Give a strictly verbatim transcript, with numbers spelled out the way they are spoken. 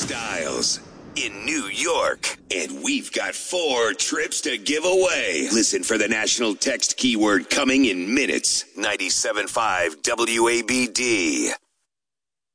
Styles in New York, and we've got four trips to give away. Listen for the national text keyword coming in minutes. ninety-seven point five W A B D.